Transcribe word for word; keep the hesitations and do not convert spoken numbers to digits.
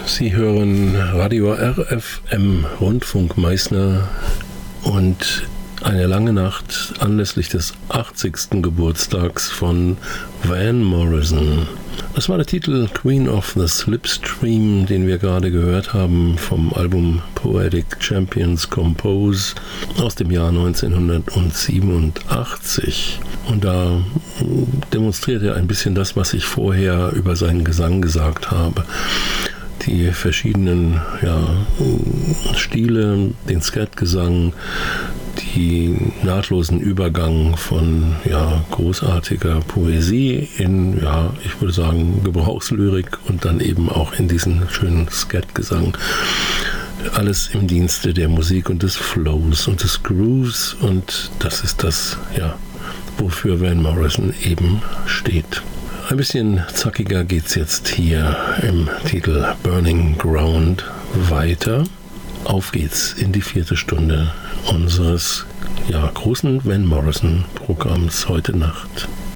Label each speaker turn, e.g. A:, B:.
A: Sie hören Radio R F M Rundfunk Meißner und eine lange Nacht anlässlich des achtzigsten Geburtstags von Van Morrison. Das war der Titel Queen of the Slipstream, den wir gerade gehört haben vom Album Poetic Champions Compose aus dem Jahr neunzehnhundertsiebenundachtzig. Und da demonstriert er ein bisschen das, was ich vorher über seinen Gesang gesagt habe. Die verschiedenen ja, Stile, den Scatgesang, die nahtlosen Übergang von ja, großartiger Poesie in, ja, ich würde sagen, Gebrauchslyrik und dann eben auch in diesen schönen Scatgesang. Alles im Dienste der Musik und des Flows und des Grooves, und das ist das, ja, wofür Van Morrison eben steht. Ein bisschen zackiger geht's jetzt hier im Titel Burning Ground weiter. Auf geht's in die vierte Stunde unseres ja, großen Van Morrison Programms heute Nacht.